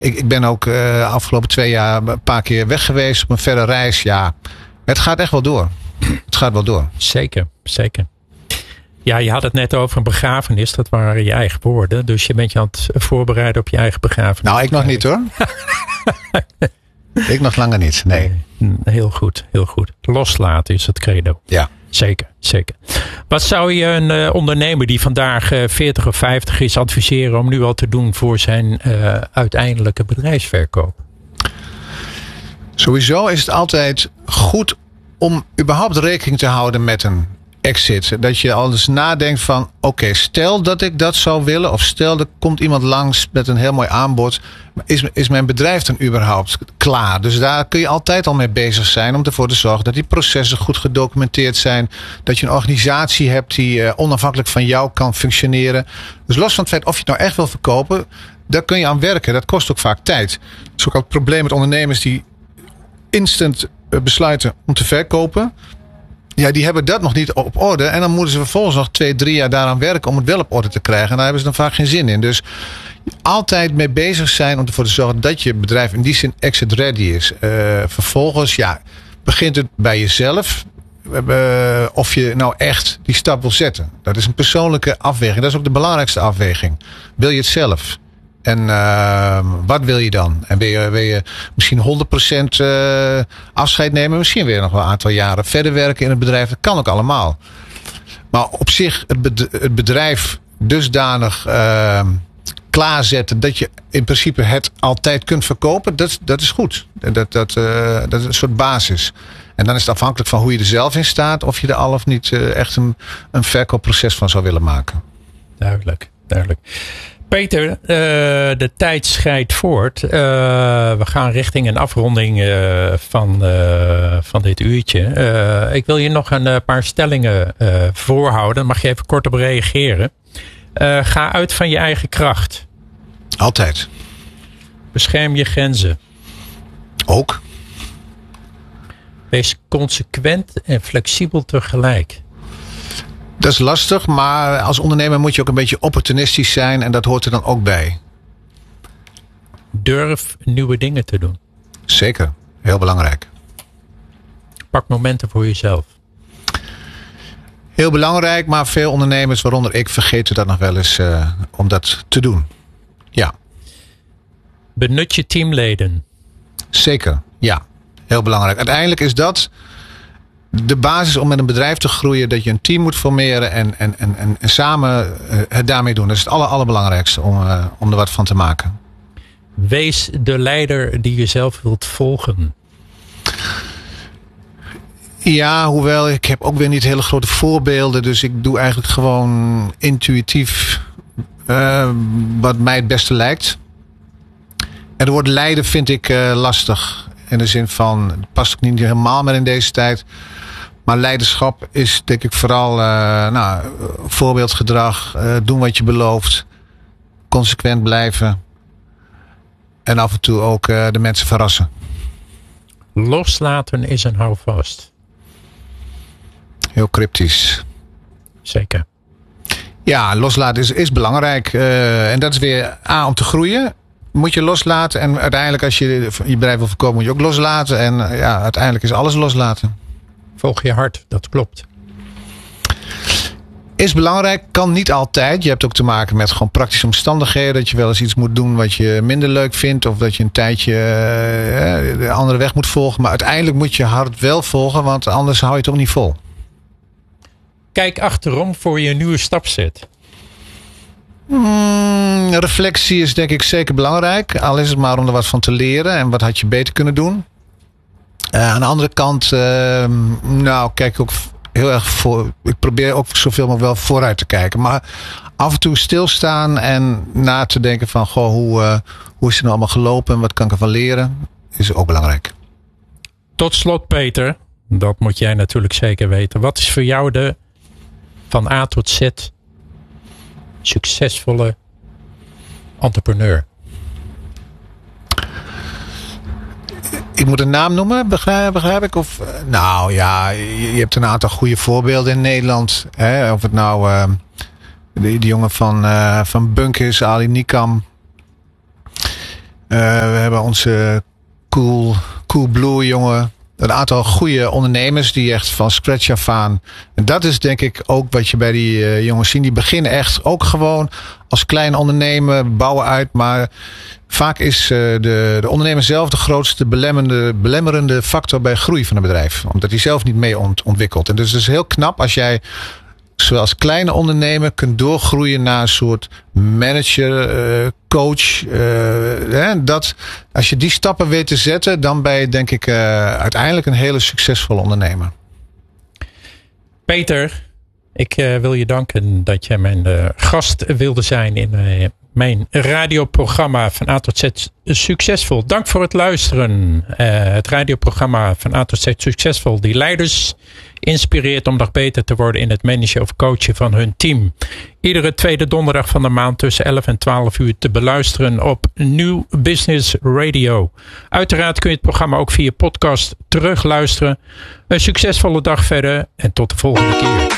Ik ben ook afgelopen 2 jaar een paar keer weg geweest op een verre reis. Ja, het gaat echt wel door. Het gaat wel door. Zeker. Ja, je had het net over een begrafenis. Dat waren je eigen woorden. Dus je bent je aan het voorbereiden op je eigen begrafenis. Nou, ik nog niet hoor. Ik nog langer niet, nee. Heel goed. Loslaten is het credo. Ja. Zeker. Wat zou je een ondernemer die vandaag 40 of 50 is adviseren om nu al te doen voor zijn uiteindelijke bedrijfsverkoop? Sowieso is het altijd goed om überhaupt rekening te houden met een exit. Dat je al eens nadenkt van oké, stel dat ik dat zou willen. Of stel er komt iemand langs met een heel mooi aanbod. Is mijn bedrijf dan überhaupt klaar? Dus daar kun je altijd al mee bezig zijn. Om ervoor te zorgen dat die processen goed gedocumenteerd zijn. Dat je een organisatie hebt die onafhankelijk van jou kan functioneren. Dus los van het feit of je het nou echt wil verkopen. Daar kun je aan werken. Dat kost ook vaak tijd. Dat is ook al het probleem met ondernemers die instant besluiten om te verkopen. Ja, die hebben dat nog niet op orde. En dan moeten ze vervolgens nog 2-3 jaar daaraan werken om het wel op orde te krijgen. En daar hebben ze dan vaak geen zin in. Dus altijd mee bezig zijn om ervoor te zorgen dat je bedrijf in die zin exit ready is. Vervolgens, begint het bij jezelf. Of je nou echt die stap wil zetten. Dat is een persoonlijke afweging. Dat is ook de belangrijkste afweging. Wil je het zelf? En wat wil je dan? En wil je misschien 100% afscheid nemen? Misschien wil je nog wel een aantal jaren verder werken in het bedrijf. Dat kan ook allemaal. Maar op zich het bedrijf dusdanig klaarzetten dat je in principe het altijd kunt verkopen. Dat is goed. Dat is een soort basis. En dan is het afhankelijk van hoe je er zelf in staat. Of je er al of niet echt een verkoopproces van zou willen maken. Duidelijk. Peter, de tijd scheidt voort. We gaan richting een afronding van dit uurtje. Ik wil je nog een paar stellingen voorhouden. Mag je even kort op reageren. Ga uit van je eigen kracht. Altijd. Bescherm je grenzen. Ook. Wees consequent en flexibel tegelijk. Dat is lastig, maar als ondernemer moet je ook een beetje opportunistisch zijn en dat hoort er dan ook bij. Durf nieuwe dingen te doen. Zeker, heel belangrijk. Pak momenten voor jezelf. Heel belangrijk, maar veel ondernemers, waaronder ik, vergeten dat nog wel eens om dat te doen. Ja. Benut je teamleden. Zeker, ja. Heel belangrijk. Uiteindelijk is dat de basis om met een bedrijf te groeien, dat je een team moet formeren en samen het daarmee doen. Dat is het allerbelangrijkste om er wat van te maken. Wees de leider die je zelf wilt volgen. Ja, hoewel ik heb ook weer niet hele grote voorbeelden. Dus ik doe eigenlijk gewoon intuïtief wat mij het beste lijkt. En het woord leiden vind ik lastig. In de zin van, het past ook niet helemaal meer in deze tijd. Maar leiderschap is denk ik vooral voorbeeldgedrag. Doen wat je belooft. Consequent blijven. En af en toe ook de mensen verrassen. Loslaten is een houvast. Heel cryptisch. Zeker. Ja, loslaten is belangrijk. En dat is weer om te groeien. Moet je loslaten. En uiteindelijk als je je bedrijf wil verkopen moet je ook loslaten. En uiteindelijk is alles loslaten. Volg je hart, dat klopt. Is belangrijk, kan niet altijd. Je hebt ook te maken met gewoon praktische omstandigheden. Dat je wel eens iets moet doen wat je minder leuk vindt. Of dat je een tijdje de andere weg moet volgen. Maar uiteindelijk moet je hart wel volgen. Want anders hou je het ook niet vol. Kijk achterom voor je nieuwe stap zet. Reflectie is denk ik zeker belangrijk. Al is het maar om er wat van te leren. En wat had je beter kunnen doen. Aan de andere kant, kijk ik ook heel erg voor. Ik probeer ook zoveel mogelijk wel vooruit te kijken. Maar af en toe stilstaan en na te denken van, hoe is het nou allemaal gelopen en wat kan ik ervan leren, is ook belangrijk. Tot slot, Peter, dat moet jij natuurlijk zeker weten. Wat is voor jou de van A tot Z succesvolle entrepreneur? Ik moet een naam noemen, begrijp ik? Of, je hebt een aantal goede voorbeelden in Nederland. Hè? Of het nou die jongen van Bunk is, Ali Nikam. We hebben onze Cool Blue jongen. Een aantal goede ondernemers die echt van scratch af aan. En dat is denk ik ook wat je bij die jongens ziet. Die beginnen echt ook gewoon als klein ondernemer, bouwen uit. Maar vaak is de ondernemer zelf de grootste belemmerende factor bij groei van een bedrijf. Omdat hij zelf niet mee ontwikkelt. En dus het is heel knap als jij zowel als kleine ondernemer kunt doorgroeien naar een soort manager, coach. Dat, als je die stappen weet te zetten, dan ben je denk ik uiteindelijk een hele succesvolle ondernemer. Peter, ik wil je danken dat jij mijn gast wilde zijn in mijn radioprogramma van A tot Z Succesvol. Dank voor het luisteren. Het radioprogramma van A tot Z Succesvol die leiders inspireert om nog beter te worden in het managen of coachen van hun team. Iedere tweede donderdag van de maand tussen 11 en 12 uur te beluisteren op New Business Radio. Uiteraard kun je het programma ook via podcast terugluisteren. Een succesvolle dag verder en tot de volgende keer.